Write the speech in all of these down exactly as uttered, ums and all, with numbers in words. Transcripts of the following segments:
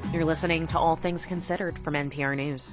You're listening to All Things Considered from N P R News.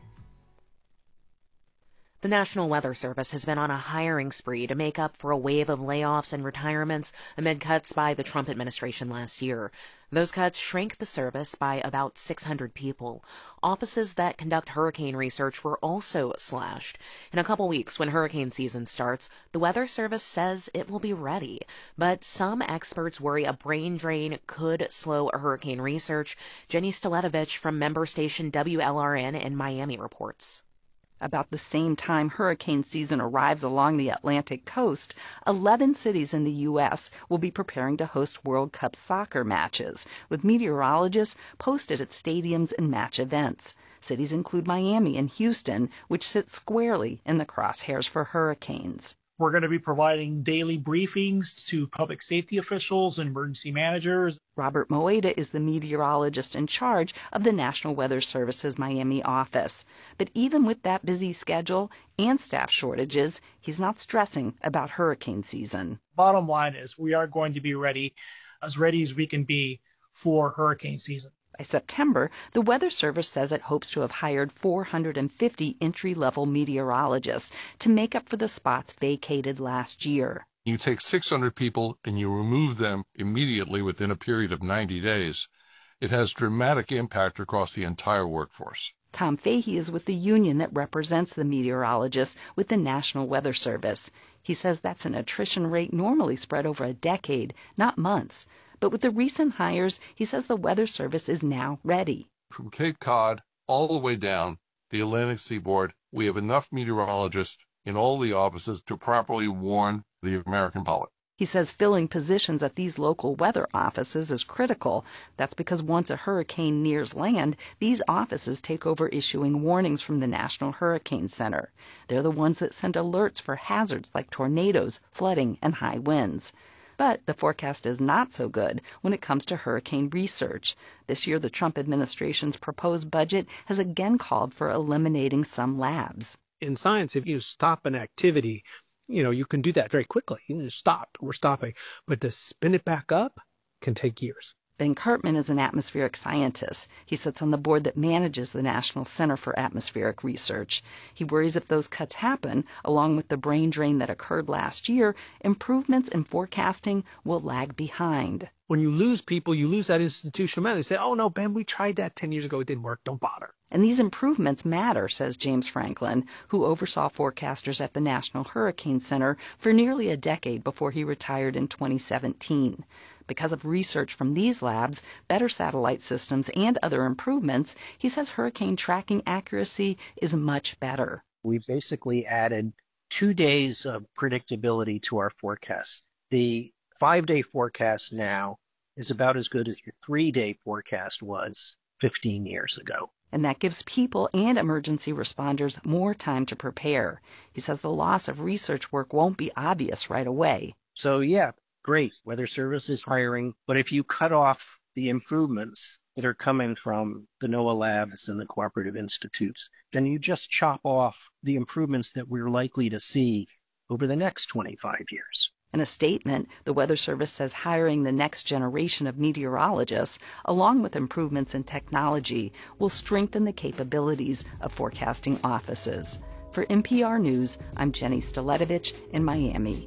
The National Weather Service has been on a hiring spree to make up for a wave of layoffs and retirements amid cuts by the Trump administration last year. Those cuts shrank the service by about six hundred people. Offices that conduct hurricane research were also slashed. In a couple weeks, when hurricane season starts, the Weather Service says it will be ready. But some experts worry a brain drain could slow hurricane research. Jenny Staletovich from member station W L R N in Miami reports. About the same time hurricane season arrives along the Atlantic coast, eleven cities in the U S will be preparing to host World Cup soccer matches, with meteorologists posted at stadiums and match events. Cities include Miami and Houston, which sit squarely in the crosshairs for hurricanes. We're going to be providing daily briefings to public safety officials and emergency managers. Robert Moeda is the meteorologist in charge of the National Weather Service's Miami office. But even with that busy schedule and staff shortages, he's not stressing about hurricane season. Bottom line is we are going to be ready, as ready as we can be for hurricane season. By September, the Weather Service says it hopes to have hired four hundred fifty entry-level meteorologists to make up for the spots vacated last year. You take six hundred people and you remove them immediately within a period of ninety days. It has dramatic impact across the entire workforce. Tom Fahey is with the union that represents the meteorologists with the National Weather Service. He says that's an attrition rate normally spread over a decade, not months. But with the recent hires, he says the Weather Service is now ready. From Cape Cod all the way down the Atlantic seaboard, we have enough meteorologists in all the offices to properly warn the American public. He says filling positions at these local weather offices is critical. That's because once a hurricane nears land, these offices take over issuing warnings from the National Hurricane Center. They're the ones that send alerts for hazards like tornadoes, flooding, and high winds. But the forecast is not so good when it comes to hurricane research. This year, the Trump administration's proposed budget has again called for eliminating some labs. In science, if you stop an activity, you know, you can do that very quickly. You just stop, we're stopping. But to spin it back up can take years. Ben Cartman is an atmospheric scientist. He sits on the board that manages the National Center for Atmospheric Research. He worries if those cuts happen, along with the brain drain that occurred last year, improvements in forecasting will lag behind. When you lose people, you lose that institutional memory. They say, oh, no, Ben, we tried that ten years ago. It didn't work. Don't bother. And these improvements matter, says James Franklin, who oversaw forecasters at the National Hurricane Center for nearly a decade before he retired in twenty seventeen. Because of research from these labs, better satellite systems, and other improvements, he says hurricane tracking accuracy is much better. We basically added two days of predictability to our forecasts. The five-day forecast now is about as good as your three-day forecast was fifteen years ago. And that gives people and emergency responders more time to prepare. He says the loss of research work won't be obvious right away. So, yeah, great. Weather Service is hiring. But if you cut off the improvements that are coming from the NOAA labs and the cooperative institutes, then you just chop off the improvements that we're likely to see over the next twenty-five years. In a statement, the Weather Service says hiring the next generation of meteorologists, along with improvements in technology, will strengthen the capabilities of forecasting offices. For N P R News, I'm Jenny Staletovich in Miami.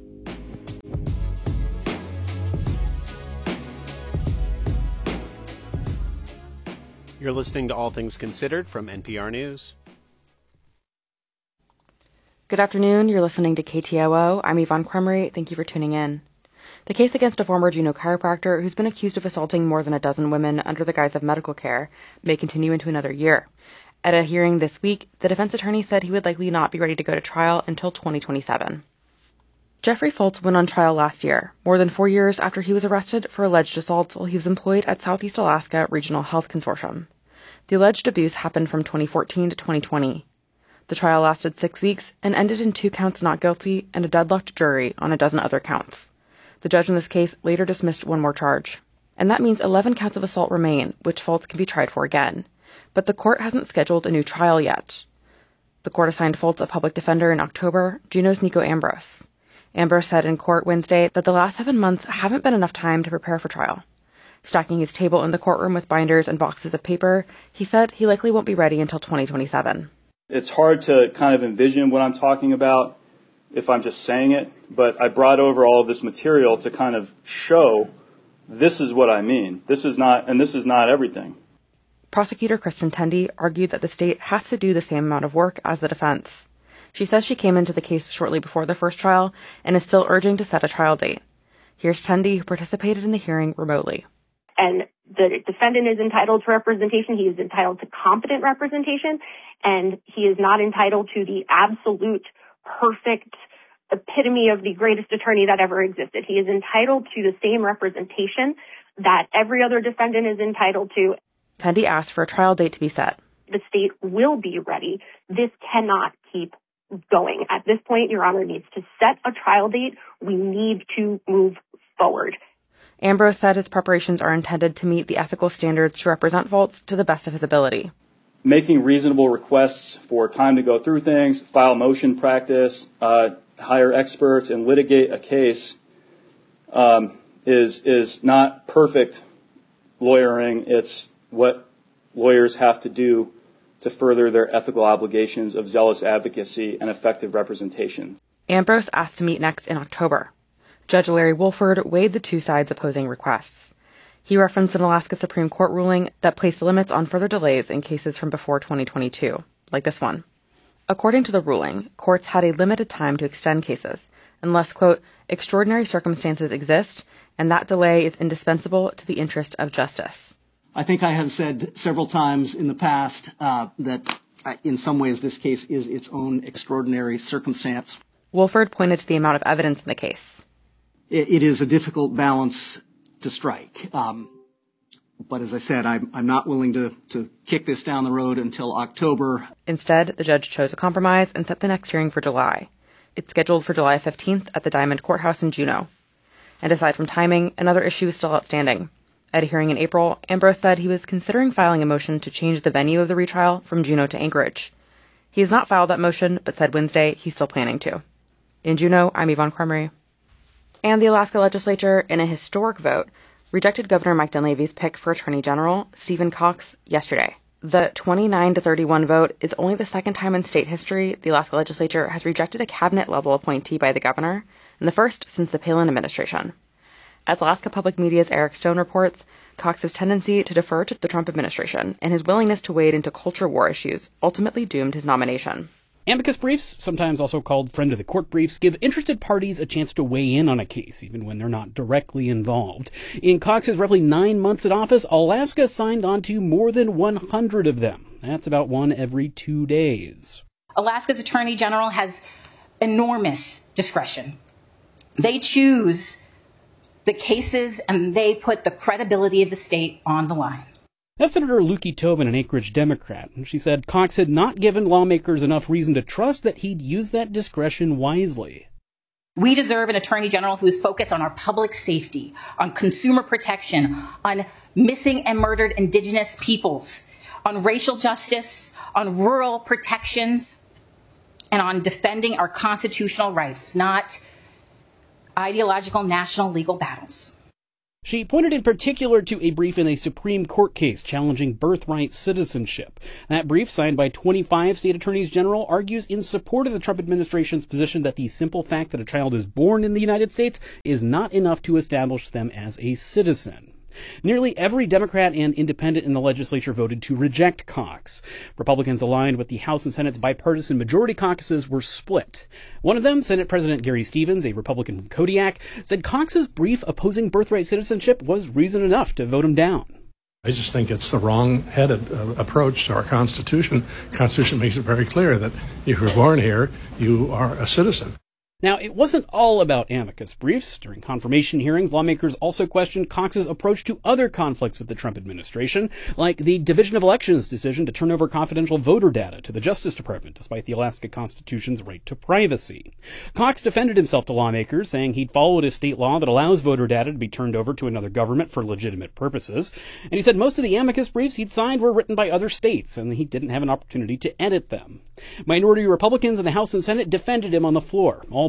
You're listening to All Things Considered from N P R News. Good afternoon. You're listening to K T O O. I'm Yvonne Cremery. Thank you for tuning in. The case against a former Juneau chiropractor who's been accused of assaulting more than a dozen women under the guise of medical care may continue into another year. At a hearing this week, the defense attorney said he would likely not be ready to go to trial until twenty twenty-seven. Jeffrey Fultz went on trial last year, more than four years after he was arrested for alleged assault while he was employed at Southeast Alaska Regional Health Consortium. The alleged abuse happened from twenty fourteen to twenty twenty. The trial lasted six weeks and ended in two counts not guilty and a deadlocked jury on a dozen other counts. The judge in this case later dismissed one more charge. And that means eleven counts of assault remain, which Fultz can be tried for again. But the court hasn't scheduled a new trial yet. The court assigned Fultz a public defender in October, Juneau's Nico Ambrose. Ambrose said in court Wednesday that the last seven months haven't been enough time to prepare for trial. Stacking his table in the courtroom with binders and boxes of paper, he said he likely won't be ready until twenty twenty-seven. It's hard to kind of envision what I'm talking about if I'm just saying it, but I brought over all of this material to kind of show this is what I mean. This is not, and this is not everything. Prosecutor Kristen Tendy argued that the state has to do the same amount of work as the defense. She says she came into the case shortly before the first trial and is still urging to set a trial date. Here's Tendy, who participated in the hearing remotely. And the defendant is entitled to representation. He is entitled to competent representation, and he is not entitled to the absolute perfect epitome of the greatest attorney that ever existed. He is entitled to the same representation that every other defendant is entitled to. Tendy asked for a trial date to be set. The state will be ready. This cannot keep going. At this point, Your Honor needs to set a trial date. We need to move forward. Ambrose said his preparations are intended to meet the ethical standards to represent Volz to the best of his ability. Making reasonable requests for time to go through things, file motion practice, uh, hire experts, and litigate a case um, is is not perfect lawyering. It's what lawyers have to do to further their ethical obligations of zealous advocacy and effective representation. Ambrose asked to meet next in October. Judge Larry Wolford weighed the two sides' opposing requests. He referenced an Alaska Supreme Court ruling that placed limits on further delays in cases from before twenty twenty-two, like this one. According to the ruling, courts had a limited time to extend cases, unless, quote, extraordinary circumstances exist, and that delay is indispensable to the interest of justice. I think I have said several times in the past uh, that uh, in some ways this case is its own extraordinary circumstance. Wolford pointed to the amount of evidence in the case. It, it is a difficult balance to strike. Um, but as I said, I'm, I'm not willing to, to kick this down the road until October. Instead, the judge chose a compromise and set the next hearing for July. It's scheduled for July fifteenth at the Diamond Courthouse in Juneau. And aside from timing, another issue is still outstanding. At a hearing in April, Ambrose said he was considering filing a motion to change the venue of the retrial from Juneau to Anchorage. He has not filed that motion, but said Wednesday he's still planning to. In Juneau, I'm Yvonne Cremery. And the Alaska legislature, in a historic vote, rejected Governor Mike Dunleavy's pick for Attorney General, Stephen Cox, yesterday. The twenty-nine to thirty-one vote is only the second time in state history the Alaska legislature has rejected a cabinet-level appointee by the governor, and the first since the Palin administration. As Alaska Public Media's Eric Stone reports, Cox's tendency to defer to the Trump administration and his willingness to wade into culture war issues ultimately doomed his nomination. Amicus briefs, sometimes also called friend of the court briefs, give interested parties a chance to weigh in on a case, even when they're not directly involved. In Cox's roughly nine months in office, Alaska signed on to more than one hundred of them. That's about one every two days. Alaska's Attorney General has enormous discretion. They choose the cases and they put the credibility of the state on the line. That's Senator Lukey Tobin, an Anchorage Democrat. And she said Cox had not given lawmakers enough reason to trust that he'd use that discretion wisely. We deserve an attorney general who is focused on our public safety, on consumer protection, on missing and murdered indigenous peoples, on racial justice, on rural protections, and on defending our constitutional rights, not ideological national legal battles. She pointed in particular to a brief in a Supreme Court case challenging birthright citizenship. That brief, signed by twenty-five state attorneys general, argues in support of the Trump administration's position that the simple fact that a child is born in the United States is not enough to establish them as a citizen. Nearly every Democrat and independent in the legislature voted to reject Cox. Republicans aligned with the House and Senate's bipartisan majority caucuses were split. One of them, Senate President Gary Stevens, a Republican from Kodiak, said Cox's brief opposing birthright citizenship was reason enough to vote him down. I just think it's the wrong-headed uh, approach to our Constitution. The Constitution makes it very clear that if you're born here, you are a citizen. Now, it wasn't all about amicus briefs. During confirmation hearings, lawmakers also questioned Cox's approach to other conflicts with the Trump administration, like the Division of Elections decision to turn over confidential voter data to the Justice Department, despite the Alaska Constitution's right to privacy. Cox defended himself to lawmakers, saying he'd followed a state law that allows voter data to be turned over to another government for legitimate purposes. And he said most of the amicus briefs he'd signed were written by other states, and he didn't have an opportunity to edit them. Minority Republicans in the House and Senate defended him on the floor, all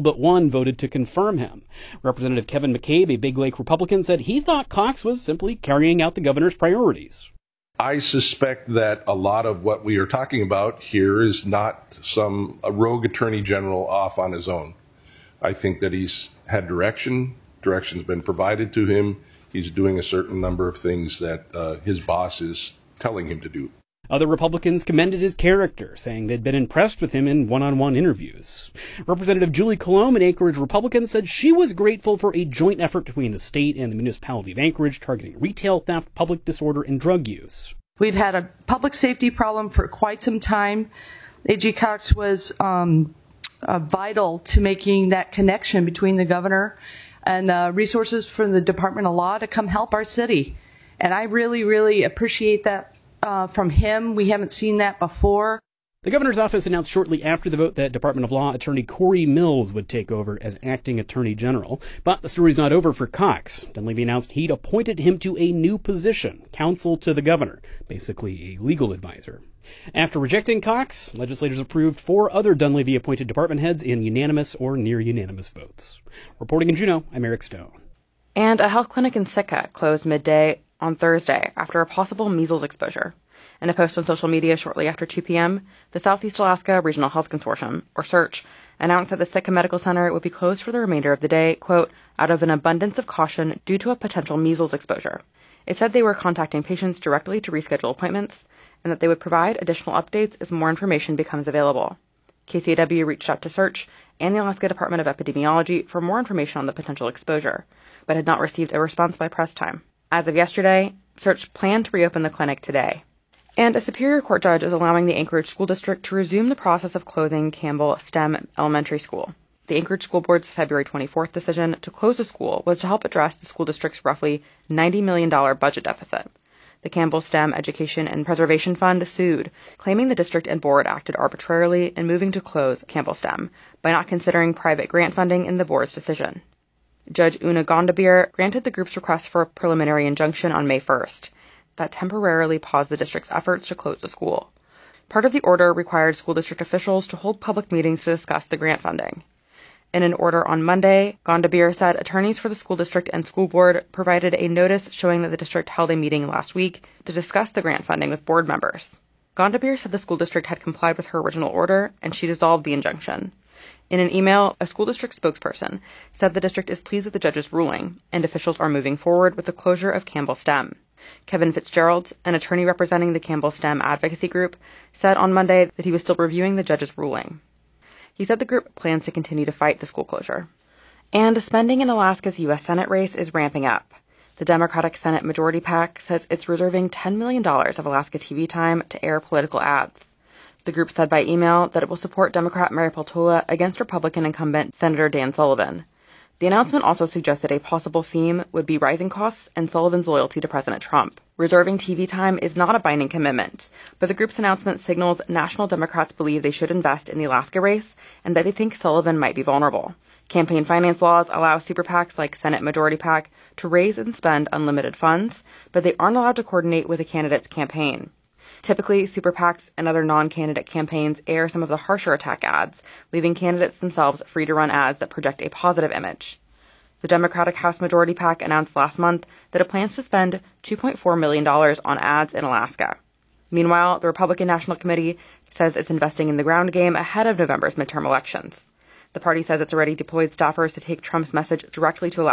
but one voted to confirm him. Representative Kevin McCabe, a Big Lake Republican, said he thought Cox was simply carrying out the governor's priorities. I suspect that a lot of what we are talking about here is not some a rogue attorney general off on his own. I think that he's had direction. Direction's been provided to him. He's doing a certain number of things that uh, his boss is telling him to do. Other Republicans commended his character, saying they'd been impressed with him in one-on-one interviews. Representative Julie Colomb, an Anchorage Republican, said she was grateful for a joint effort between the state and the municipality of Anchorage targeting retail theft, public disorder, and drug use. We've had a public safety problem for quite some time. A G Cox was um, uh, vital to making that connection between the governor and the resources from the Department of Law to come help our city. And I really, really appreciate that uh, from him. We haven't seen that before. The governor's office announced shortly after the vote that Department of Law attorney Corey Mills would take over as acting attorney general. But the story's not over for Cox. Dunleavy announced he'd appointed him to a new position, counsel to the governor, basically a legal advisor. After rejecting Cox, legislators approved four other Dunleavy-appointed department heads in unanimous or near-unanimous votes. Reporting in Juneau, I'm Eric Stone. And a health clinic in Sitka closed midday on Thursday after a possible measles exposure. In a post on social media shortly after two p.m., the Southeast Alaska Regional Health Consortium, or SEARCH, announced that the Sitka Medical Center would be closed for the remainder of the day, quote, out of an abundance of caution due to a potential measles exposure. It said they were contacting patients directly to reschedule appointments and that they would provide additional updates as more information becomes available. K C A W reached out to SEARCH and the Alaska Department of Epidemiology for more information on the potential exposure, but had not received a response by press time. As of yesterday, SEARCH planned to reopen the clinic today. And a Superior Court judge is allowing the Anchorage School District to resume the process of closing Campbell STEM Elementary School. The Anchorage School Board's February twenty-fourth decision to close the school was to help address the school district's roughly ninety million dollars budget deficit. The Campbell STEM Education and Preservation Fund sued, claiming the district and board acted arbitrarily in moving to close Campbell STEM by not considering private grant funding in the board's decision. Judge Una Gondabir granted the group's request for a preliminary injunction on May first that temporarily paused the district's efforts to close the school. Part of the order required school district officials to hold public meetings to discuss the grant funding. In an order on Monday, Gondabir said attorneys for the school district and school board provided a notice showing that the district held a meeting last week to discuss the grant funding with board members. Gondabir said the school district had complied with her original order, and she dissolved the injunction. In an email, a school district spokesperson said the district is pleased with the judge's ruling, and officials are moving forward with the closure of Campbell STEM. Kevin Fitzgerald, an attorney representing the Campbell STEM advocacy group, said on Monday that he was still reviewing the judge's ruling. He said the group plans to continue to fight the school closure. And spending in Alaska's U S Senate race is ramping up. The Democratic Senate Majority PAC says it's reserving ten million dollars of Alaska T V time to air political ads. The group said by email that it will support Democrat Mary Peltola against Republican incumbent Senator Dan Sullivan. The announcement also suggested a possible theme would be rising costs and Sullivan's loyalty to President Trump. Reserving T V time is not a binding commitment, but the group's announcement signals National Democrats believe they should invest in the Alaska race and that they think Sullivan might be vulnerable. Campaign finance laws allow super PACs like Senate Majority PAC to raise and spend unlimited funds, but they aren't allowed to coordinate with a candidate's campaign. Typically, super PACs and other non-candidate campaigns air some of the harsher attack ads, leaving candidates themselves free to run ads that project a positive image. The Democratic House Majority PAC announced last month that it plans to spend two point four million dollars on ads in Alaska. Meanwhile, the Republican National Committee says it's investing in the ground game ahead of November's midterm elections. The party says it's already deployed staffers to take Trump's message directly to Alaska.